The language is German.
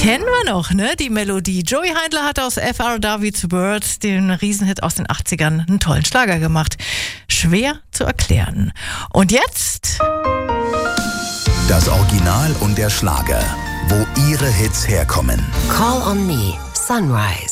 Kennen wir noch, ne? Die Melodie. Joey Heindler hat aus F.R. David's Bird, den Riesenhit aus den 80ern, einen tollen Schlager gemacht. Schwer zu erklären. Und jetzt? Das Original und der Schlager. Wo Ihre Hits herkommen. Call on Me, Sunrise.